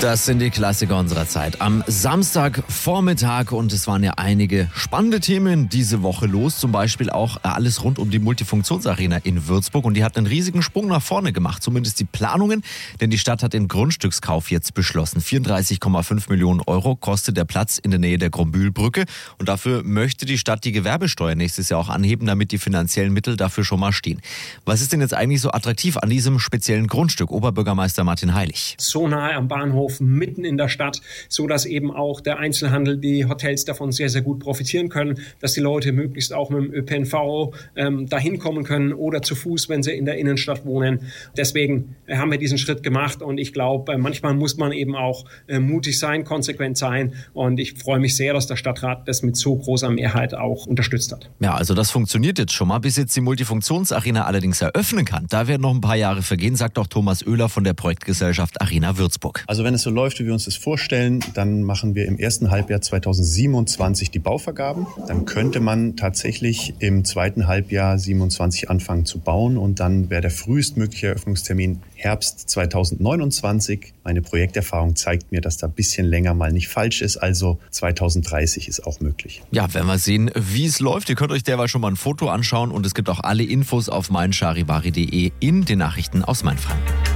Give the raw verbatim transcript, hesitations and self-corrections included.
Das sind die Klassiker unserer Zeit. Am Samstagvormittag, und es waren ja einige spannende Themen diese Woche los. Zum Beispiel auch alles rund um die Multifunktionsarena in Würzburg. Und die hat einen riesigen Sprung nach vorne gemacht, zumindest die Planungen. Denn die Stadt hat den Grundstückskauf jetzt beschlossen. vierunddreißig Komma fünf Millionen Euro kostet der Platz in der Nähe der Grombühlbrücke. Und dafür möchte die Stadt die Gewerbesteuer nächstes Jahr auch anheben, damit die finanziellen Mittel dafür schon mal stehen. Was ist denn jetzt eigentlich so attraktiv an diesem speziellen Grundstück? Oberbürgermeister Martin Heilig. So nahe am Bahnhof, mitten in der Stadt, so dass eben auch der Einzelhandel, die Hotels davon sehr, sehr gut profitieren können, dass die Leute möglichst auch mit dem Ö P N V ähm, dahin kommen können oder zu Fuß, wenn sie in der Innenstadt wohnen. Deswegen äh, haben wir diesen Schritt gemacht, und ich glaube, äh, manchmal muss man eben auch äh, mutig sein, konsequent sein, und ich freue mich sehr, dass der Stadtrat das mit so großer Mehrheit auch unterstützt hat. Ja, also das funktioniert jetzt schon mal, bis jetzt die Multifunktionsarena allerdings eröffnen kann. Da werden noch ein paar Jahre vergehen, sagt auch Thomas Oehler von der Projektgesellschaft Arena Würzburg. Also wenn es so läuft, wie wir uns das vorstellen, dann machen wir im ersten Halbjahr zweitausendsiebenundzwanzig die Bauvergaben. Dann könnte man tatsächlich im zweiten Halbjahr siebenundzwanzig anfangen zu bauen, und dann wäre der frühestmögliche Eröffnungstermin Herbst zweitausendneunundzwanzig. Meine Projekterfahrung zeigt mir, dass da ein bisschen länger mal nicht falsch ist, also zweitausenddreißig ist auch möglich. Ja, werden wir sehen, wie es läuft. Ihr könnt euch derweil schon mal ein Foto anschauen, und es gibt auch alle Infos auf mein charivari punkt de in den Nachrichten aus Mainfranken.